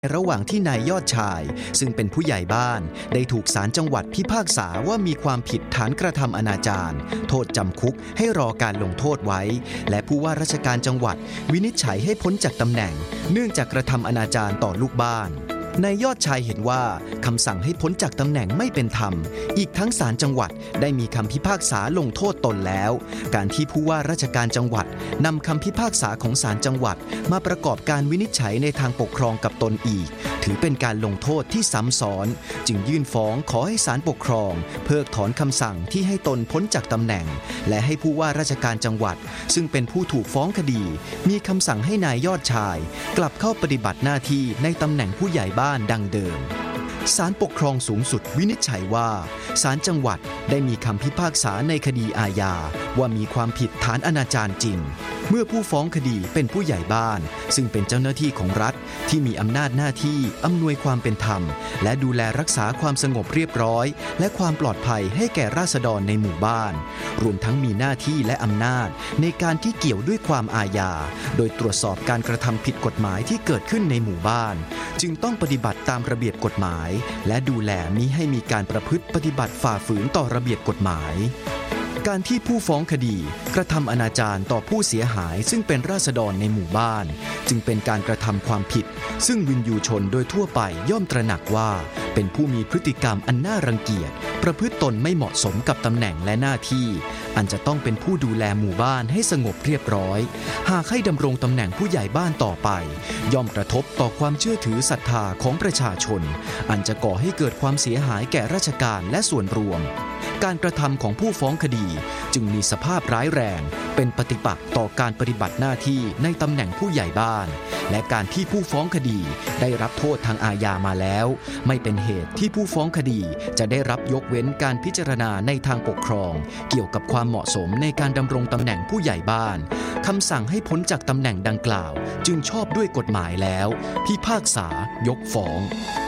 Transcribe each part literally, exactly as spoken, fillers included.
ระหว่างที่นายยอดชายซึ่งเป็นผู้ใหญ่บ้านได้ถูกศาลจังหวัดพิพากษาว่ามีความผิดฐานกระทำอนาจารโทษจำคุกให้รอการลงโทษไว้และผู้ว่าราชการจังหวัดวินิจฉัยให้พ้นจากตำแหน่งเนื่องจากกระทำอนาจารต่อลูกบ้านนายยอดชายเห็นว่าคำสั่งให้พ้นจากตำแหน่งไม่เป็นธรรมอีกทั้งศาลจังหวัดได้มีคำพิพากษาลงโทษตนแล้วการที่ผู้ว่าราชการจังหวัดนำคำพิพากษาของศาลจังหวัดมาประกอบการวินิจฉัยในทางปกครองกับตนอีกถือเป็นการลงโทษที่ซ้ำซ้อนจึงยื่นฟ้องขอให้ศาลปกครองเพิกถอนคำสั่งที่ให้ตนพ้นจากตำแหน่งและให้ผู้ว่าราชการจังหวัดซึ่งเป็นผู้ถูกฟ้องคดีมีคำสั่งให้นายยอดชายกลับเข้าปฏิบัติหน้าที่ในตำแหน่งผู้ใหญ่บ้านดังเดิมศาลปกครองสูงสุดวินิจฉัยว่าศาลจังหวัดได้มีคำพิพากษาในคดีอาญาว่ามีความผิดฐานอนาจารจริงเมื่อผู้ฟ้องคดีเป็นผู้ใหญ่บ้านซึ่งเป็นเจ้าหน้าที่ของรัฐที่มีอำนาจหน้าที่อำนวยความเป็นธรรมและดูแลรักษาความสงบเรียบร้อยและความปลอดภัยให้แก่ราษฎรในหมู่บ้านรวมทั้งมีหน้าที่และอำนาจในการที่เกี่ยวด้วยความอาญาโดยตรวจสอบการกระทำผิดกฎหมายที่เกิดขึ้นในหมู่บ้านจึงต้องปฏิบัติตามระเบียบกฎหมายและดูแลมิให้มีการประพฤติปฏิบัติฝ่าฝืนต่อระเบียบกฎหมายการที่ผู้ฟ้องคดีกระทำอนาจารต่อผู้เสียหายซึ่งเป็นราษฎรในหมู่บ้านจึงเป็นการกระทำความผิดซึ่งวินยูชนโดยทั่วไปย่อมตระหนักว่าเป็นผู้มีพฤติกรรมอันน่ารังเกียจประพฤติตนไม่เหมาะสมกับตำแหน่งและหน้าที่อันจะต้องเป็นผู้ดูแลหมู่บ้านให้สงบเรียบร้อยหากให้ดำรงตำแหน่งผู้ใหญ่บ้านต่อไปย่อมกระทบต่อความเชื่อถือศรัทธาของประชาชนอันจะก่อให้เกิดความเสียหายแก่ราชการและส่วนรวมการกระทำของผู้ฟ้องคดีจึงมีสภาพร้ายแรงเป็นปฏิปักษ์ต่อการปฏิบัติหน้าที่ในตำแหน่งผู้ใหญ่บ้านและการที่ผู้ฟ้องคดีได้รับโทษทางอาญามาแล้วไม่เป็นเหตุที่ผู้ฟ้องคดีจะได้รับยกเว้นการพิจารณาในทางปกครองเกี่ยวกับความเหมาะสมในการดำรงตำแหน่งผู้ใหญ่บ้านคำสั่งให้พ้นจากตำแหน่งดังกล่าวจึงชอบด้วยกฎหมายแล้วพิพากษายกฟ้อง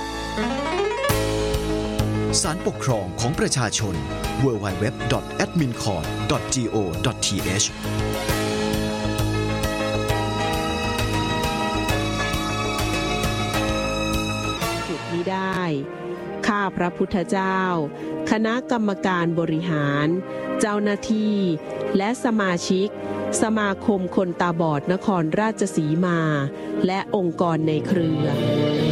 ศาลปกครองของประชาชน ดับเบิลยู ดับเบิลยู ดับเบิลยู ดอท แอดมินคอร์ต ดอท จี โอ ดอท ที เอชจุดนี้ได้ข้าพระพุทธเจ้าคณะกรรมการบริหารเจ้าหน้าที่และสมาชิกสมาคมคนตาบอดนครราชสีมาและองค์กรในเครือ